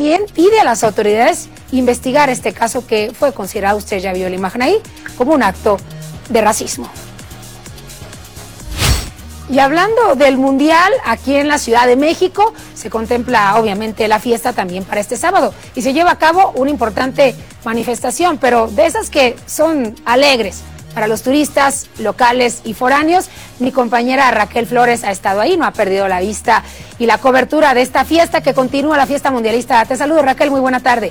también pide a las autoridades investigar este caso que fue considerado, usted ya vio la imagen ahí, como un acto de racismo. Y hablando del Mundial, aquí en la Ciudad de México se contempla obviamente la fiesta también para este sábado y se lleva a cabo una importante manifestación, pero de esas que son alegres para los turistas locales y foráneos. Mi compañera Raquel Flores ha estado ahí, no ha perdido la vista y la cobertura de esta fiesta que continúa, la fiesta mundialista. Te saludo, Raquel, muy buena tarde.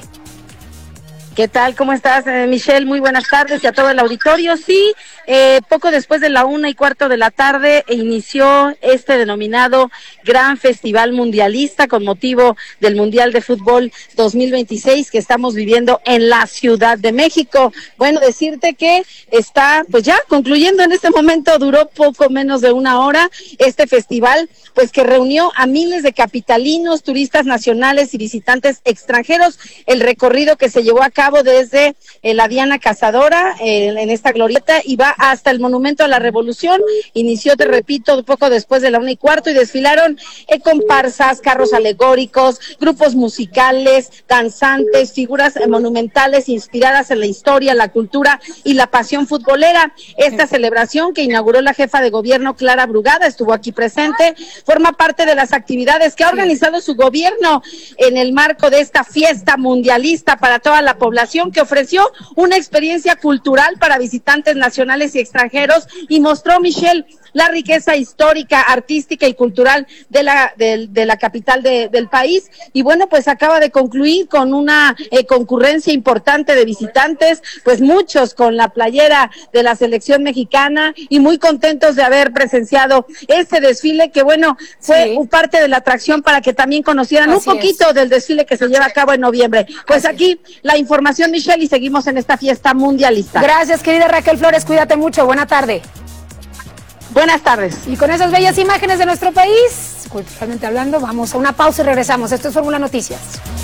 ¿Qué tal? ¿Cómo estás, Michelle? Muy buenas tardes y a todo el auditorio. Sí, poco después de la 1:15 de la tarde inició este denominado Gran Festival Mundialista con motivo del Mundial de Fútbol 2026 que estamos viviendo en la Ciudad de México. Bueno, decirte que está pues ya concluyendo en este momento, duró poco menos de una hora este festival, pues que reunió a miles de capitalinos, turistas nacionales y visitantes extranjeros. El recorrido que se llevó a cabo desde la Diana Cazadora en esta glorieta y va hasta el Monumento a la Revolución. Inició, te repito, poco después de la 1:15 y desfilaron comparsas, carros alegóricos, grupos musicales, danzantes, figuras monumentales inspiradas en la historia, la cultura y la pasión futbolera. Esta celebración que inauguró la jefa de gobierno Clara Brugada, estuvo aquí presente, forma parte de las actividades que ha organizado su gobierno en el marco de esta fiesta mundialista para toda la población, que ofreció una experiencia cultural para visitantes nacionales y extranjeros y mostró, Michelle, la riqueza histórica, artística y cultural de la capital del país. Y bueno, pues acaba de concluir con una concurrencia importante de visitantes, pues muchos con la playera de la selección mexicana y muy contentos de haber presenciado este desfile que, bueno, fue parte de la atracción para que también conocieran un poquito del desfile que se lleva a cabo en noviembre. Pues aquí la información, Michelle, y seguimos en esta fiesta mundialista. Gracias, querida Raquel Flores, cuídate mucho, buena tarde. Buenas tardes. Y con esas bellas imágenes de nuestro país, culturalmente hablando, vamos a una pausa y regresamos. Esto es Fórmula Noticias.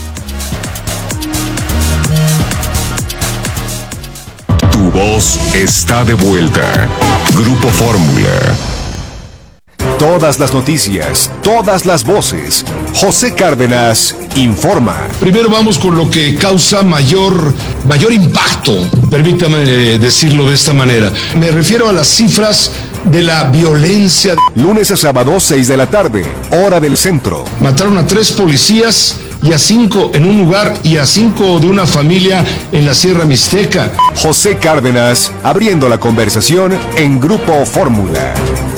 Tu voz está de vuelta. Grupo Fórmula. Todas las noticias, todas las voces. José Cárdenas informa. Primero vamos con lo que causa mayor impacto, permítame decirlo de esta manera. Me refiero a las cifras de la violencia. Lunes a sábado, 6 de la tarde, hora del centro. Mataron a 3 policías y a 5 en un lugar y a 5 de una familia en la Sierra Mixteca. José Cárdenas abriendo la conversación en Grupo Fórmula.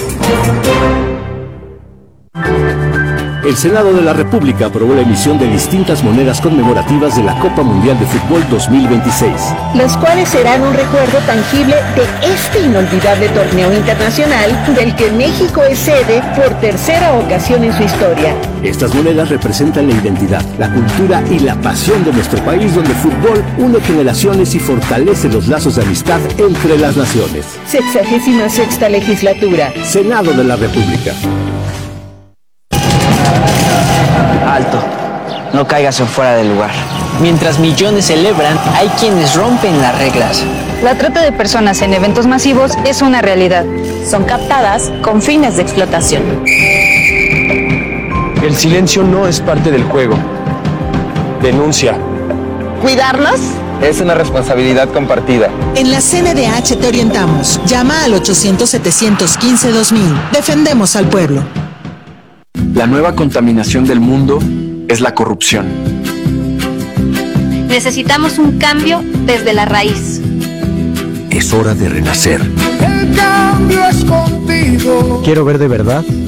El Senado de la República aprobó la emisión de distintas monedas conmemorativas de la Copa Mundial de Fútbol 2026. Las cuales serán un recuerdo tangible de este inolvidable torneo internacional del que México es sede por tercera ocasión en su historia. Estas monedas representan la identidad, la cultura y la pasión de nuestro país, donde el fútbol une generaciones y fortalece los lazos de amistad entre las naciones. 66ª legislatura. Senado de la República. Alto, no caigas en fuera del lugar. Mientras millones celebran, hay quienes rompen las reglas. La trata de personas en eventos masivos es una realidad. Son captadas con fines de explotación. El silencio no es parte del juego. Denuncia. ¿Cuidarnos? Es una responsabilidad compartida. En la CNDH te orientamos. Llama al 800-715-2000. Defendemos al pueblo. La nueva contaminación del mundo es la corrupción. Necesitamos un cambio desde la raíz. Es hora de renacer. El cambio es contigo. Quiero ver de verdad